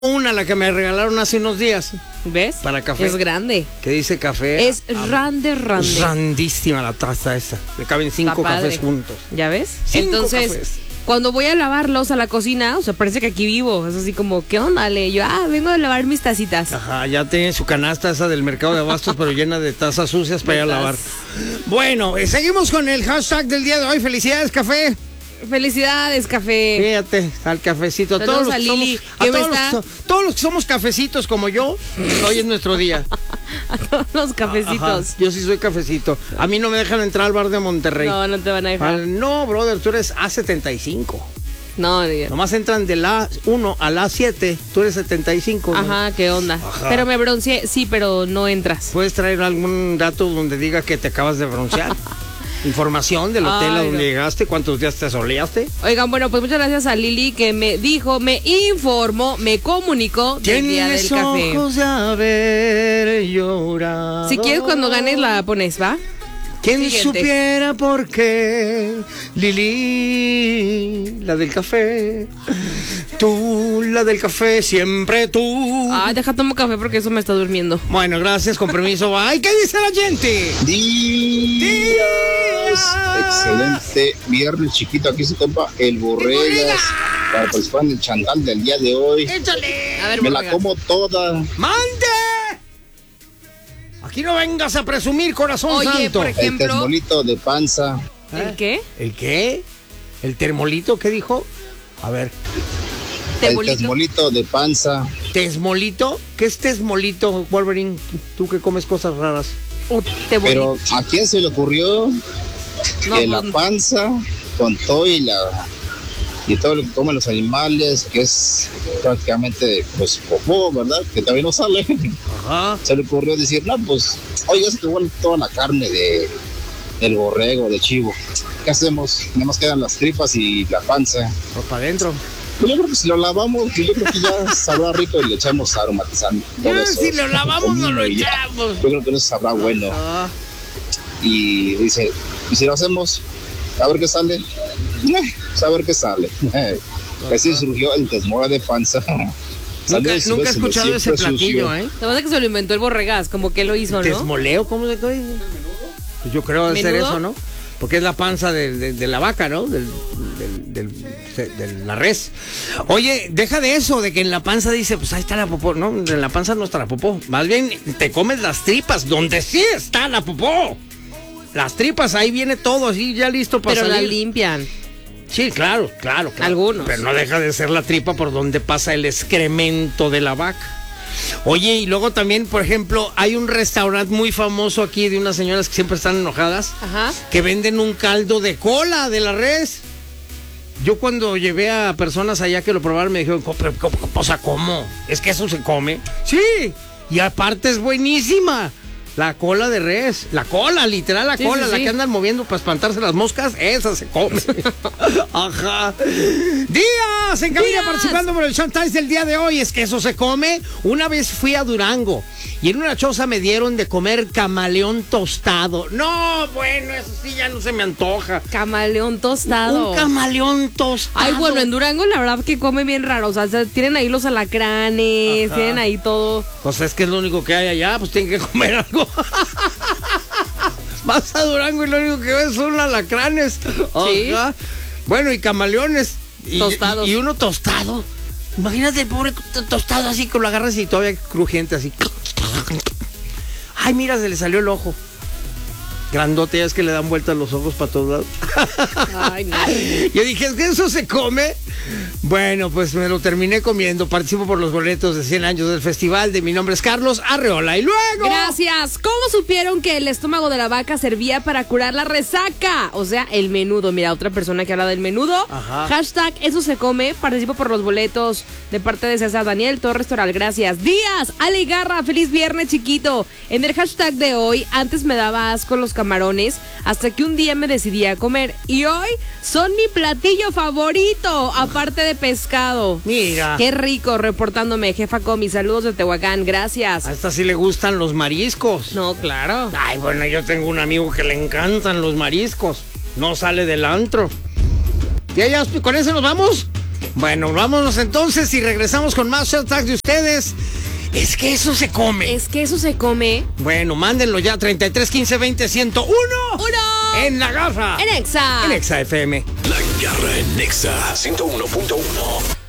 Una, la que me regalaron hace unos días. ¿Ves? Para café. Es grande. ¿Qué dice café? Es rande. Grandísima la taza esa. Le caben 5 cafés juntos. ¿Ya ves? 5 Entonces, cafés. cuando voy a lavarlos a la cocina, o sea, parece que aquí vivo. Es así como, ¿qué onda, Ale? Yo, vengo a lavar mis tacitas. Ajá, ya tiene su canasta esa del mercado de abastos, pero llena de tazas sucias para ir a lavar. Bueno, seguimos con el hashtag del día de hoy. Felicidades, café. Felicidades, café. Fíjate, al cafecito. Saludos a Lili, todos los que somos cafecitos como yo, hoy es nuestro día. A todos los cafecitos. Ajá, yo sí soy cafecito. A mí no me dejan entrar al bar de Monterrey. No te van a dejar. No, brother, tú eres A75. No, nomás entran de la 1 a la 7, tú eres 75. Ajá, ¿no? ¿Qué onda? Ajá. Pero me bronceé, sí, pero no entras. ¿Puedes traer algún dato donde diga que te acabas de broncear? Información del hotel a donde llegaste, cuántos días te soleaste. Oigan, bueno, pues muchas gracias a Lili que me dijo, me informó, me comunicó del día del café. Ojos de haber llorado. Si quieres, cuando ganes la pones, ¿va? ¿Quién supiera por qué? Lili, la del café. Tú, la del café, siempre tú. Deja tomo café porque eso me está durmiendo. Bueno, gracias, con permiso. Ay, ¿qué dice la gente? Días. Excelente viernes, chiquito. Aquí se compa el Borregas para participar en el chantal del día de hoy. Échale. A ver, me la como toda. ¡Mande! Aquí no vengas a presumir, corazón santo. Por ejemplo, el termolito de panza. ¿El qué? ¿El qué? ¿El termolito? ¿Qué dijo? A ver. El tesmolito de panza. ¿Tesmolito? ¿Qué es tesmolito, Wolverine? Tú que comes cosas raras. Pero ¿a quién se le ocurrió que la panza con todo y todo lo que comen los animales, que es prácticamente pues popó, ¿verdad? Que también no sale. Ajá. Se le ocurrió decir, no, pues, oye, se te vuelve toda la carne del borrego, de chivo. ¿Qué hacemos? Nada más quedan las tripas y la panza. Por para adentro. Pues yo creo que si lo lavamos, yo creo que ya sabrá rico y le echamos aromatizante. Si lo lavamos, no lo echamos. Yo creo que eso sabrá bueno. Ajá. Y dice, ¿y si lo hacemos? A ver qué sale. A ver qué sale. Así surgió el tesmora de panza. Nunca he escuchado ese platillo, ¿eh? La verdad que se lo inventó el Borregas, como que lo hizo, ¿no? ¿Tesmoleo? ¿Cómo se dice? Pues yo creo debe ser eso, ¿no? Porque es la panza de la vaca, ¿no? De la res. Oye, deja de eso, de que en la panza dice, pues ahí está la popó. No, en la panza no está la popó. Más bien te comes las tripas, donde sí está la popó. Las tripas, ahí viene todo así, ya listo para salir. Pero la limpian. Sí, claro. Algunos. Pero no deja de ser la tripa por donde pasa el excremento de la vaca. Oye, y luego también, por ejemplo, hay un restaurante muy famoso aquí de unas señoras que siempre están enojadas. Ajá. Que venden un caldo de cola de la res. Yo cuando llevé a personas allá que lo probaron me dijeron, ¿cómo? ¿Es que eso se come? Sí, y aparte es buenísima. La cola de res, la cola, literal la cola, la que andan moviendo para espantarse las moscas, esa se come. Ajá. Díaz, en cabina participando por el chantage del día de hoy. Es que eso se come. Una vez fui a Durango y en una choza me dieron de comer camaleón tostado. No, bueno, eso sí ya no se me antoja. Camaleón tostado. Un camaleón tostado. Ay, bueno, en Durango la verdad que come bien raro. O sea, tienen ahí los alacranes, ajá, tienen ahí todo. Pues es que es lo único que hay allá, pues tienen que comer algo. Vas a Durango y lo único que ves son alacranes. Sí. Bueno, y camaleones. Tostados. Y uno tostado. Imagínate el pobre tostado así que lo agarras y todavía crujiente así. Ay, mira, se le salió el ojo. Grandote, ya es que le dan vueltas los ojos para todos lados. Ay, no. Yo dije, ¿es que eso se come? Bueno, pues me lo terminé comiendo. Participo por los boletos de 100 años del festival. Mi nombre es Carlos Arreola. Y luego... Gracias. ¿Cómo supieron que el estómago de la vaca servía para curar la resaca? O sea, el menudo. Mira, otra persona que habla del menudo. Ajá. Hashtag eso se come. Participo por los boletos de parte de César Daniel Torres Toral. Gracias. Díaz, Ale Garra, feliz viernes, chiquito. En el hashtag de hoy, antes me daba asco los camarones, hasta que un día me decidí a comer. Y hoy son mi platillo favorito, aparte de pescado. Mira. Qué rico, reportándome, jefa Comi. Saludos de Tehuacán, gracias. A esta sí le gustan los mariscos. No, claro. Ay, bueno, yo tengo un amigo que le encantan los mariscos. No sale del antro. ¿Y allá con eso nos vamos? Bueno, vámonos entonces y regresamos con más hashtags de ustedes. Es que eso se come. Es que eso se come. Bueno, mándenlo ya, 33 15 20 101. En La Garra. En Exa. En Exa FM. La Garra en Exa 101.1.